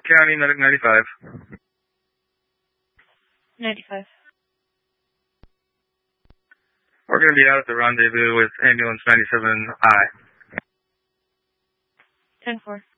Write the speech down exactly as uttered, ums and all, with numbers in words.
County, Medic ninety-five. ninety-five. We're going to be out at the rendezvous with Ambulance ninety-seven I. ten four.